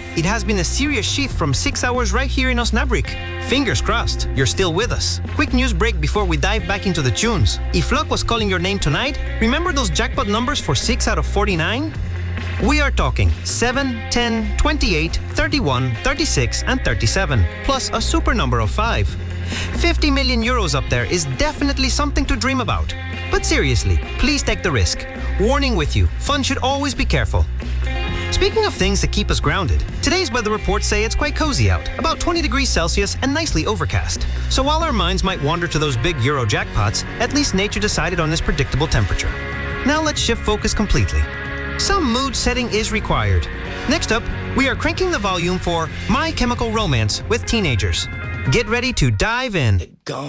it has been a serious shift from 6 hours right here in Osnabrück. Fingers crossed, you're still with us. Quick news break before we dive back into the tunes. If luck was calling your name tonight, remember those jackpot numbers for 6 out of 49? We are talking 7, 10, 28, 31, 36 and 37, plus a super number of 5. 50 million euros up there is definitely something to dream about. But seriously, please take the risk. Warning with you, fun should always be careful. Speaking of things that keep us grounded, today's weather reports say it's quite cozy out, about 20 degrees Celsius and nicely overcast. So while our minds might wander to those big Euro jackpots, at least nature decided on this predictable temperature. Now let's shift focus completely. Some mood setting is required. Next up, we are cranking the volume for My Chemical Romance with teenagers. Get ready to dive in.